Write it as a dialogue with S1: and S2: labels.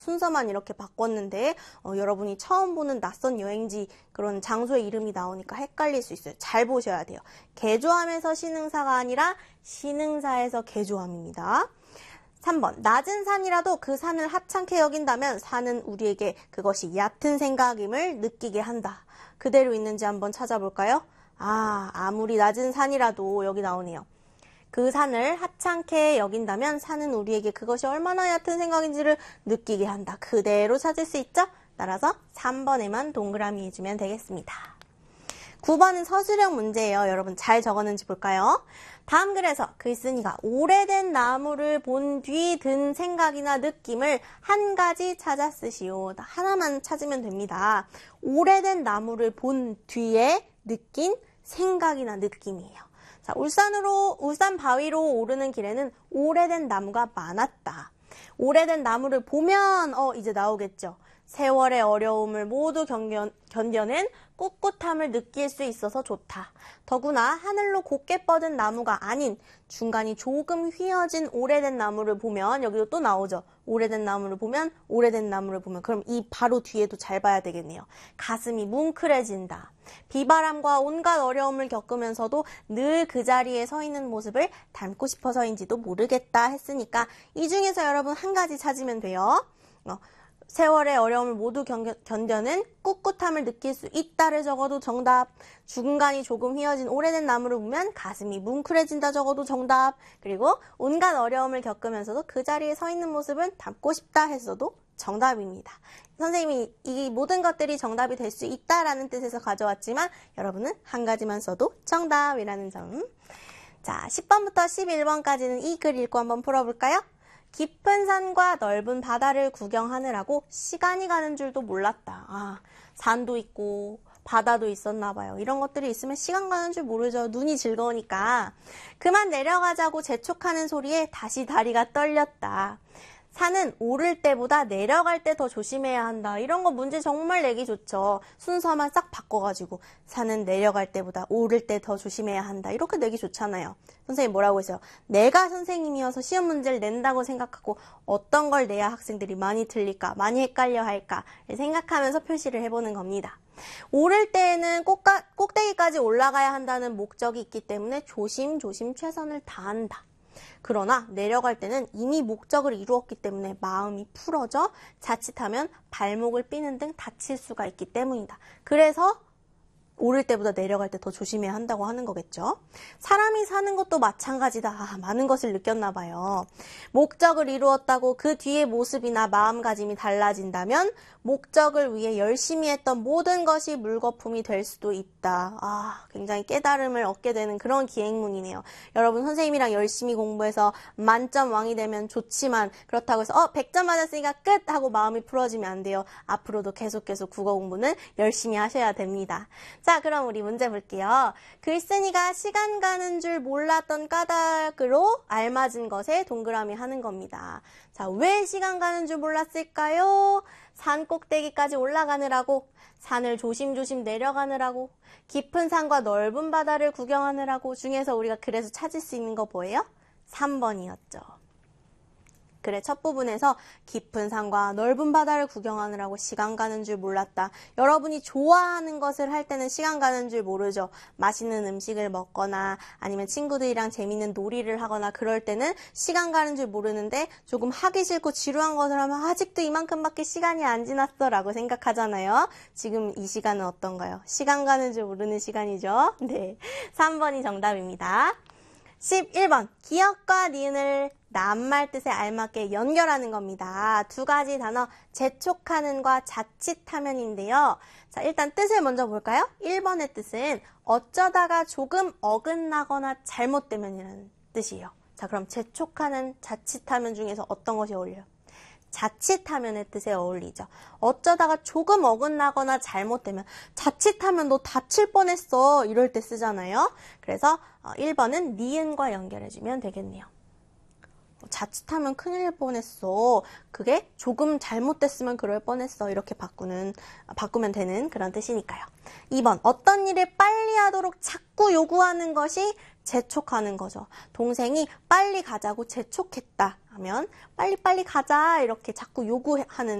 S1: 순서만 이렇게 바꿨는데 여러분이 처음 보는 낯선 여행지 그런 장소의 이름이 나오니까 헷갈릴 수 있어요. 잘 보셔야 돼요. 개조함에서 신흥사가 아니라 신흥사에서 개조함입니다. 3번, 낮은 산이라도 그 산을 하찮게 여긴다면 산은 우리에게 그것이 얕은 생각임을 느끼게 한다. 그대로 있는지 한번 찾아볼까요? 아무리 낮은 산이라도 여기 나오네요. 그 산을 하찮게 여긴다면 산은 우리에게 그것이 얼마나 얕은 생각인지를 느끼게 한다. 그대로 찾을 수 있죠? 따라서 3번에만 동그라미 해주면 되겠습니다. 9번은 서술형 문제예요. 여러분 잘 적었는지 볼까요? 다음 글에서 글쓴이가 오래된 나무를 본 뒤 든 생각이나 느낌을 한 가지 찾아 쓰시오. 하나만 찾으면 됩니다. 오래된 나무를 본 뒤에 느낀 생각이나 느낌이에요. 자, 울산 바위로 오르는 길에는 오래된 나무가 많았다. 오래된 나무를 보면 이제 나오겠죠. 세월의 어려움을 모두 견뎌낸 꿋꿋함을 느낄 수 있어서 좋다. 더구나 하늘로 곧게 뻗은 나무가 아닌 중간이 조금 휘어진 오래된 나무를 보면 여기도 또 나오죠. 오래된 나무를 보면 그럼 이 바로 뒤에도 잘 봐야 되겠네요. 가슴이 뭉클해진다. 비바람과 온갖 어려움을 겪으면서도 늘 그 자리에 서 있는 모습을 닮고 싶어서인지도 모르겠다 했으니까 이 중에서 여러분 한 가지 찾으면 돼요. 세월의 어려움을 모두 견뎌낸 꿋꿋함을 느낄 수 있다를 적어도 정답. 중간이 조금 휘어진 오래된 나무를 보면 가슴이 뭉클해진다 적어도 정답. 그리고 온갖 어려움을 겪으면서도 그 자리에 서 있는 모습은 닮고 싶다 했어도 정답입니다. 선생님이 이 모든 것들이 정답이 될 수 있다라는 뜻에서 가져왔지만 여러분은 한 가지만 써도 정답이라는 점. 자, 10번부터 11번까지는 이 글 읽고 한번 풀어볼까요? 깊은 산과 넓은 바다를 구경하느라고 시간이 가는 줄도 몰랐다. 산도 있고 바다도 있었나 봐요. 이런 것들이 있으면 시간 가는 줄 모르죠. 눈이 즐거우니까. 그만 내려가자고 재촉하는 소리에 다시 다리가 떨렸다. 산은 오를 때보다 내려갈 때 더 조심해야 한다. 이런 거 문제 정말 내기 좋죠. 순서만 싹 바꿔가지고 산은 내려갈 때보다 오를 때 더 조심해야 한다. 이렇게 내기 좋잖아요. 선생님 뭐라고 했어요? 내가 선생님이어서 시험 문제를 낸다고 생각하고 어떤 걸 내야 학생들이 많이 틀릴까, 많이 헷갈려 할까 생각하면서 표시를 해보는 겁니다. 오를 때에는 꼭대기까지 올라가야 한다는 목적이 있기 때문에 조심조심 최선을 다한다. 그러나 내려갈 때는 이미 목적을 이루었기 때문에 마음이 풀어져 자칫하면 발목을 삐는 등 다칠 수가 있기 때문이다. 그래서 오를 때보다 내려갈 때 더 조심해야 한다고 하는 거겠죠. 사람이 사는 것도 마찬가지다. 많은 것을 느꼈나 봐요. 목적을 이루었다고 그 뒤의 모습이나 마음가짐이 달라진다면 목적을 위해 열심히 했던 모든 것이 물거품이 될 수도 있다. 굉장히 깨달음을 얻게 되는 그런 기행문이네요. 여러분 선생님이랑 열심히 공부해서 만점 왕이 되면 좋지만 그렇다고 해서 100점 맞았으니까 끝! 하고 마음이 풀어지면 안 돼요. 앞으로도 계속 국어 공부는 열심히 하셔야 됩니다. 자, 그럼 우리 문제 볼게요. 글쓴이가 시간 가는 줄 몰랐던 까닭으로 알맞은 것에 동그라미 하는 겁니다. 자, 왜 시간 가는 줄 몰랐을까요? 산 꼭대기까지 올라가느라고, 산을 조심조심 내려가느라고, 깊은 산과 넓은 바다를 구경하느라고 중에서 우리가 그래서 찾을 수 있는 거 뭐예요? 3번이었죠. 글의 첫 부분에서 깊은 산과 넓은 바다를 구경하느라고 시간 가는 줄 몰랐다. 여러분이 좋아하는 것을 할 때는 시간 가는 줄 모르죠. 맛있는 음식을 먹거나 아니면 친구들이랑 재밌는 놀이를 하거나 그럴 때는 시간 가는 줄 모르는데 조금 하기 싫고 지루한 것을 하면 아직도 이만큼밖에 시간이 안 지났어 라고 생각하잖아요. 지금 이 시간은 어떤가요? 시간 가는 줄 모르는 시간이죠. 네, 3번이 정답입니다. 11번, 기역과 니은을 낱말 뜻에 알맞게 연결하는 겁니다. 두 가지 단어, 재촉하는과 자칫하면인데요. 자, 일단 뜻을 먼저 볼까요? 1번의 뜻은 어쩌다가 조금 어긋나거나 잘못되면이라는 뜻이에요. 자, 그럼 재촉하는, 자칫하면 중에서 어떤 것이 어울려요? 자칫하면의 뜻에 어울리죠. 어쩌다가 조금 어긋나거나 잘못되면 자칫하면 너 다칠 뻔했어 이럴 때 쓰잖아요. 그래서 1번은 니은과 연결해주면 되겠네요. 자칫하면 큰일 날 뻔했어. 그게 조금 잘못됐으면 그럴 뻔했어. 이렇게 바꾸면 되는 그런 뜻이니까요. 2번, 어떤 일을 빨리 하도록 자꾸 요구하는 것이 재촉하는 거죠. 동생이 빨리 가자고 재촉했다 하면 빨리빨리 가자 이렇게 자꾸 요구하는